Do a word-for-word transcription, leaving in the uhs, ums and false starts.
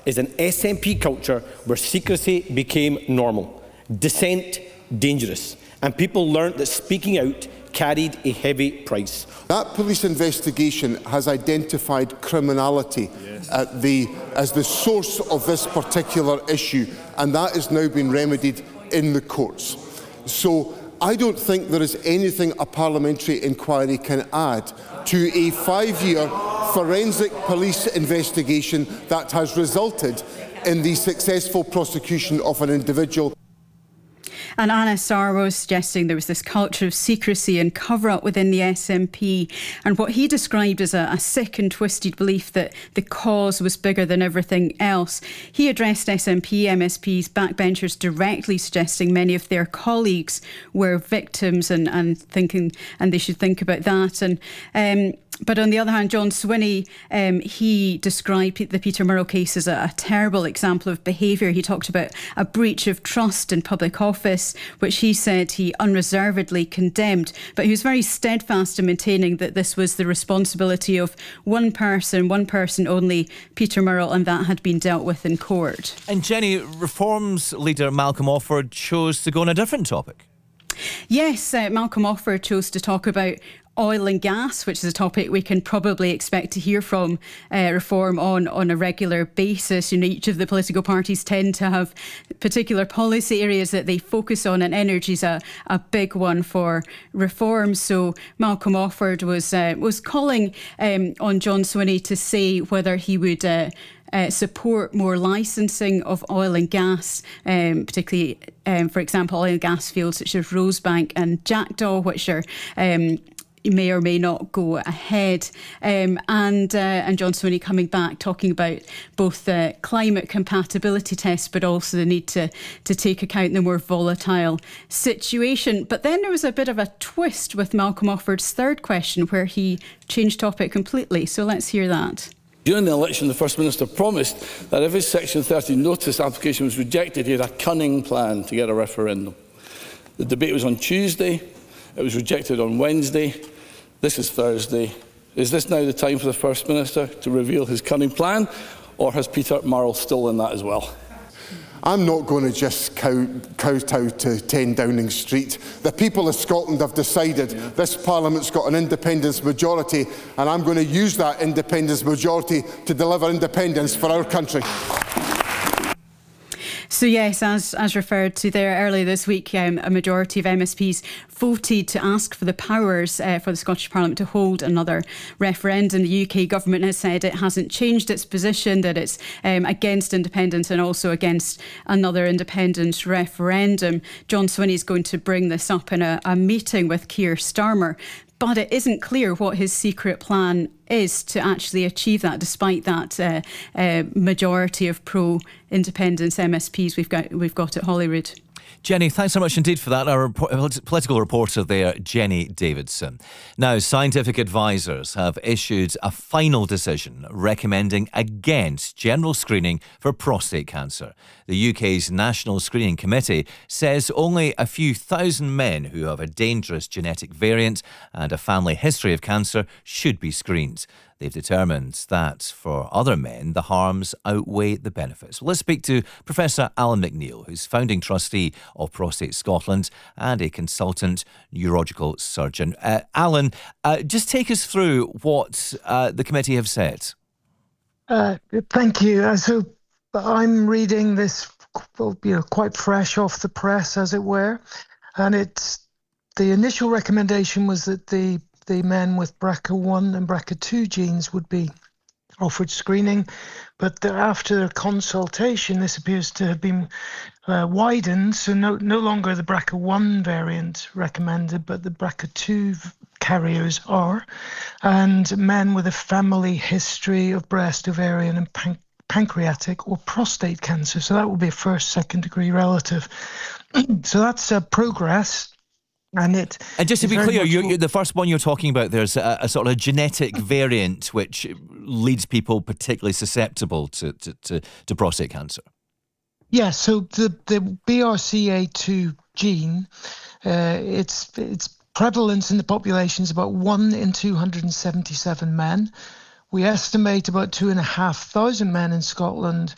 is an S N P culture where secrecy became normal, dissent dangerous, and people learnt that speaking out carried a heavy price. That police investigation has identified criminality yes. at the, as the source of this particular issue, and that has now been remedied in the courts. So I don't think there is anything a parliamentary inquiry can add to a five-year forensic police investigation that has resulted in the successful prosecution of an individual. And Anna Sarwar was suggesting there was this culture of secrecy and cover-up within the S N P, and what he described as a, a sick and twisted belief that the cause was bigger than everything else. He addressed S N P M S Ps backbenchers directly, suggesting many of their colleagues were victims and, and thinking and they should think about that. And um, But on the other hand, John Swinney, um, he described the Peter Murrell case as a, a terrible example of behaviour. He talked about a breach of trust in public office, which he said he unreservedly condemned. But he was very steadfast in maintaining that this was the responsibility of one person, one person only, Peter Murrell, and that had been dealt with in court. And Jenny, Reform's leader Malcolm Offord chose to go on a different topic. Yes, uh, Malcolm Offord chose to talk about oil and gas, which is a topic we can probably expect to hear from uh, Reform on on a regular basis. You know, each of the political parties tend to have particular policy areas that they focus on, and energy is a, a big one for Reform. So Malcolm Offord was uh, was calling um, on John Swinney to say whether he would Uh, Uh, support more licensing of oil and gas, um, particularly, um, for example, oil and gas fields such as Rosebank and Jackdaw, which are um, may or may not go ahead. Um, and uh, and John Swinney coming back talking about both the climate compatibility tests, but also the need to to take account the more volatile situation. But then there was a bit of a twist with Malcolm Offord's third question, where he changed topic completely. So let's hear that. During the election, the First Minister promised that if his Section thirty notice application was rejected, he had a cunning plan to get a referendum. The debate was on Tuesday. It was rejected on Wednesday. This is Thursday. Is this now the time for the First Minister to reveal his cunning plan, or has Peter Murrell stolen that as well? I'm not going to just cow, kowtow to ten Downing Street. The people of Scotland have decided yeah. this Parliament's got an independence majority, and I'm going to use that independence majority to deliver independence for our country. So yes, as as referred to there earlier this week, um, a majority of M S Ps voted to ask for the powers uh, for the Scottish Parliament to hold another referendum. The U K government has said it hasn't changed its position, that it's um, against independence and also against another independent referendum. John Swinney is going to bring this up in a, a meeting with Keir Starmer. But it isn't clear what his secret plan is to actually achieve that, despite that uh, uh, majority of pro-independence M S Ps we've got we've got at Holyrood. Jenny, thanks so much indeed for that. Our political reporter there, Jenny Davidson. Now, scientific advisors have issued a final decision recommending against general screening for prostate cancer. The U K's National Screening Committee says only a few thousand men who have a dangerous genetic variant and a family history of cancer should be screened. They've determined that for other men, the harms outweigh the benefits. Well, let's speak to Professor Alan McNeill, who's founding trustee of Prostate Scotland and a consultant neurological surgeon. Uh, Alan, uh, just take us through what uh, the committee have said. Uh, thank you. Uh, so I'm reading this, well, you know, quite fresh off the press, as it were, and it's the initial recommendation was that the the men with B R C A one and B R C A two genes would be offered screening, but the, after consultation, this appears to have been uh, widened, so no, no longer the B R C A one variant recommended, but the B R C A two carriers are, and men with a family history of breast, ovarian and pan- pancreatic or prostate cancer. So that will be a first, second degree relative. So that's uh, progress. And it and just to be clear, you're, you're, the first one you're talking about, there's a, a sort of genetic variant which leads people particularly susceptible to, to, to, to prostate cancer. Yeah, so the, the B R C A two gene, uh, its its prevalence in the population is about one in two hundred seventy-seven men. We estimate about two and a half thousand men in Scotland